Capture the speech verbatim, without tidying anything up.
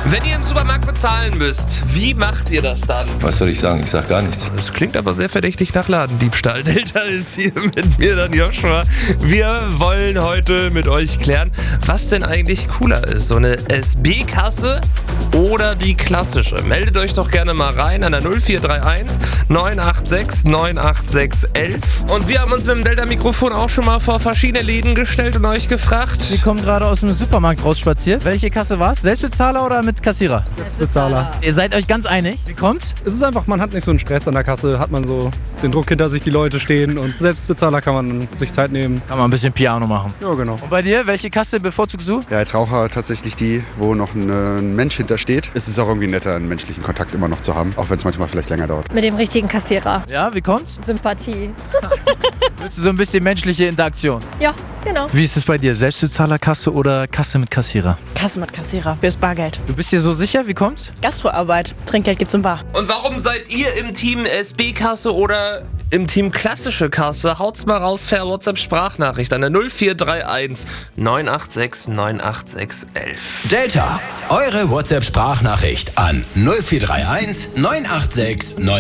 Wenn ihr im Supermarkt bezahlen müsst, wie macht ihr das dann? Was soll ich sagen? Ich sag gar nichts. Das klingt aber sehr verdächtig nach Ladendiebstahl. Delta ist hier mit mir, dann Joshua. Wir wollen heute mit euch klären, was denn eigentlich cooler ist. So eine S B-Kasse oder die klassische? Meldet euch doch gerne mal rein an der null vier drei eins neun acht sechs neun acht sechs elf. Und wir haben uns mit dem Delta-Mikrofon auch schon mal vor verschiedene Läden gestellt und euch gefragt. Wir kommen gerade aus dem Supermarkt rausspaziert. Welche Kasse war's? Selbstbezahler oder mit Kassierer? Selbstbezahler. Ihr seid euch ganz einig? Wie kommt's? Es ist einfach, man hat nicht so einen Stress an der Kasse, hat man so den Druck hinter sich, die Leute stehen und Selbstbezahler kann man sich Zeit nehmen. Kann man ein bisschen Piano machen. Ja, genau. Und bei dir, welche Kasse bevorzugst du? Ja, als Raucher tatsächlich die, wo noch ein, ein Mensch hintersteht. Es ist auch irgendwie netter, einen menschlichen Kontakt immer noch zu haben, auch wenn es manchmal vielleicht länger dauert. Mit dem richtigen Kassierer. Ja, wie kommt's? Sympathie. Willst du so ein bisschen menschliche Interaktion? Ja, genau. Wie ist es bei dir? Selbstbezahlerkasse oder Kasse mit Kassierer? Kasse mit Kassierer, fürs Bargeld. Du bist dir so sicher? Wie kommt's? Gastroarbeit, Trinkgeld gibt's im Bar. Und warum seid ihr im Team S B-Kasse oder im Team klassische Kasse? Haut's mal raus per WhatsApp-Sprachnachricht an der null vier drei eins neun acht sechs neun acht sechs elf. Delta, eure WhatsApp-Sprachnachricht an null vier drei eins neun acht sechs neun